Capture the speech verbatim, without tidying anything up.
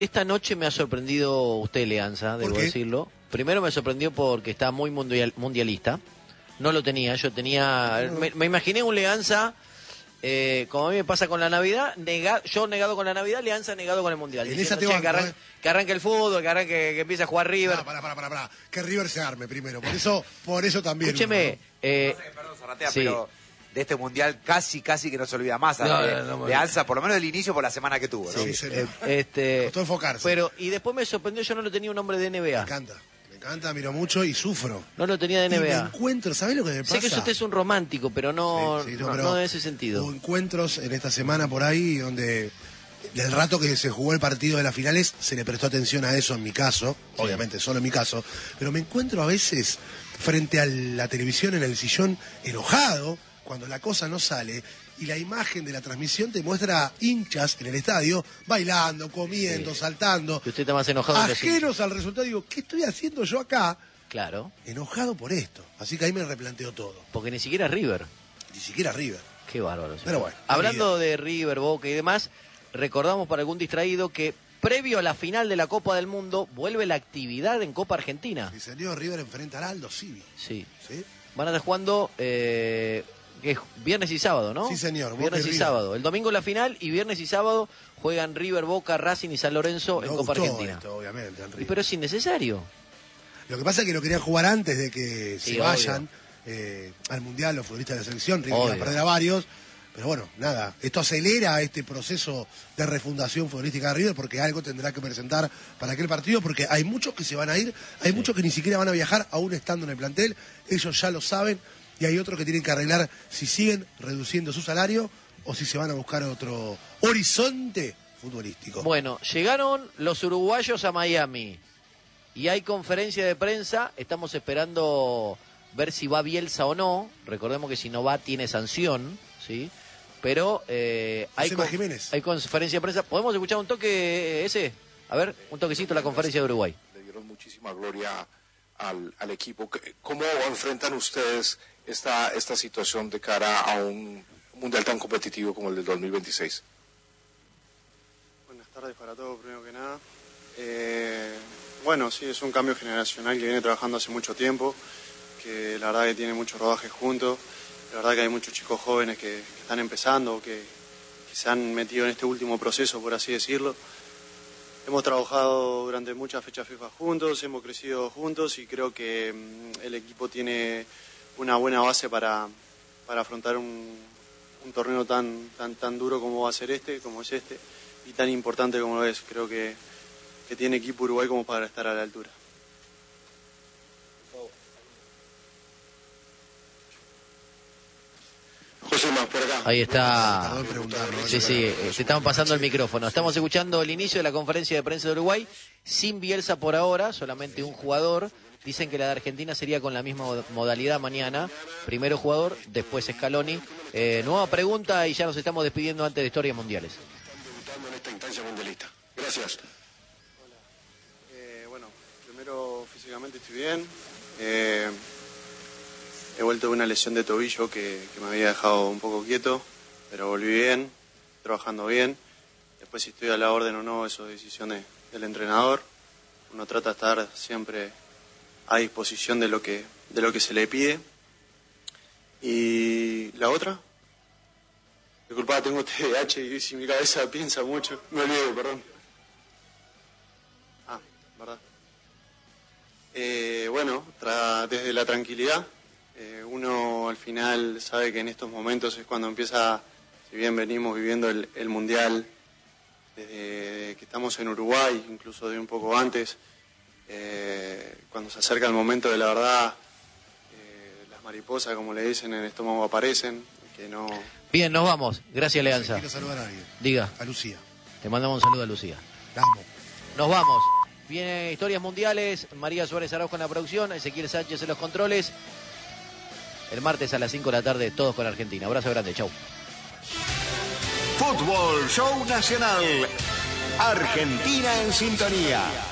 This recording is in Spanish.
Esta noche me ha sorprendido usted, Leanza, debo decirlo. Primero me sorprendió porque está muy mundial, mundialista. No lo tenía, yo tenía... No. Me, me imaginé un Leanza, eh, como a mí me pasa con la Navidad, nega, yo negado con la Navidad, Leanza negado con el Mundial. En Diciendo, esa te banco, que, arranque, eh. que arranque el fútbol, que arranque, que empiece a jugar River. No, pará, pará, pará, pará. Que River se arme primero. Por eso, por eso también. Escúcheme. ¿No? Eh, no sé, perdón, Zarratea, sí. pero de este mundial casi, casi que no se olvida más. No, de, no, no, de Alza, por lo menos del inicio, por la semana que tuvo, ¿no? Sí, sí, eh, este, costó enfocarse. Pero, y después me sorprendió, yo no lo tenía un nombre de N B A. Me encanta, me encanta, miro mucho y sufro. No lo tenía de N B A. Y me encuentro, ¿sabés lo que me pasa? Sé que usted es un romántico, pero no, sí, sí, no, no, pero no en ese sentido. Hubo encuentros en esta semana por ahí donde... Del rato que se jugó el partido de las finales, se le prestó atención a eso en mi caso, sí. Obviamente solo en mi caso, pero me encuentro a veces frente a la televisión en el sillón enojado cuando la cosa no sale y la imagen de la transmisión te muestra hinchas en el estadio bailando, comiendo, sí. saltando. Y usted está más enojado. Ajenos al resultado, digo, ¿qué estoy haciendo yo acá? Claro. Enojado por esto. Así que ahí me replanteo todo. Porque ni siquiera River. Ni siquiera River. Qué bárbaro. Pero bueno. Hablando de River, Boca y demás, recordamos para algún distraído que previo a la final de la Copa del Mundo vuelve la actividad en Copa Argentina. Y salió River enfrenta al Aldo Civi. Sí. ¿Sí? Van a estar jugando eh, que es viernes y sábado, ¿no? Sí, señor. Viernes y, y sábado. El domingo la final y viernes y sábado juegan River, Boca, Racing y San Lorenzo no en Copa Argentina. Esto, obviamente, y pero es innecesario. Lo que pasa es que lo querían jugar antes de que sí, se vayan eh, al Mundial los futbolistas de la selección. River iba a perder a varios. Pero bueno, nada, esto acelera este proceso de refundación futbolística de River porque algo tendrá que presentar para aquel partido, porque hay muchos que se van a ir, hay sí. muchos que ni siquiera van a viajar aún estando en el plantel, ellos ya lo saben, y hay otros que tienen que arreglar si siguen reduciendo su salario o si se van a buscar otro horizonte futbolístico. Bueno, llegaron los uruguayos a Miami y hay conferencia de prensa, estamos esperando ver si va Bielsa o no, recordemos que si no va tiene sanción, ¿sí? Pero eh, hay, con, hay conferencia de prensa. ¿Podemos escuchar un toque ese? A ver, un toquecito a la conferencia de Uruguay. Le dieron muchísima gloria al, al equipo. ¿Cómo enfrentan ustedes esta, esta situación de cara a un mundial tan competitivo como el del dos mil veintiséis? Buenas tardes para todos, primero que nada. Eh, bueno, sí, es un cambio generacional que viene trabajando hace mucho tiempo, que la verdad que tiene mucho rodaje juntos. La verdad que hay muchos chicos jóvenes que, que están empezando, que, que se han metido en este último proceso, por así decirlo. Hemos trabajado durante muchas fechas FIFA juntos, hemos crecido juntos y creo que mm, el equipo tiene una buena base para, para afrontar un, un torneo tan, tan, tan duro como va a ser este, como es este, y tan importante como lo es. Creo que, que tiene equipo Uruguay como para estar a la altura. Ahí está. Sí, sí, se estamos pasando el micrófono. Estamos escuchando el inicio de la conferencia de prensa de Uruguay, sin Bielsa por ahora, solamente un jugador. Dicen que la de Argentina sería con la misma modalidad mañana. Primero jugador, después Scaloni. Eh, nueva pregunta y ya nos estamos despidiendo antes de Historias Mundiales. En esta instancia mundialista. Gracias. Hola. Eh, bueno, primero físicamente estoy bien. Eh, He vuelto de una lesión de tobillo que, que me había dejado un poco quieto, pero volví bien, trabajando bien. Después si estoy a la orden o no, eso es decisión de, del entrenador. Uno trata de estar siempre a disposición de lo que, de lo que se le pide. ¿Y la otra? Disculpa, tengo T D A H y si mi cabeza piensa mucho, me olvido, perdón. Ah, verdad. Eh, bueno, tra- desde la tranquilidad. Eh, uno al final sabe que en estos momentos es cuando empieza, si bien venimos viviendo el, el Mundial desde que estamos en Uruguay, incluso de un poco antes, eh, cuando se acerca el momento de la verdad, eh, las mariposas, como le dicen, en el estómago aparecen, que no... Bien, nos vamos. Gracias, Leanza. Quiero saludar a alguien. Diga. A Lucía. Te mandamos un saludo a Lucía. La amo. Nos vamos. Viene Historias Mundiales, María Suárez Araujo en la producción, Ezequiel Sánchez en los controles. El martes a las cinco de la tarde, todos con Argentina. Abrazo grande, chau. Fútbol Show Nacional. Argentina en sintonía.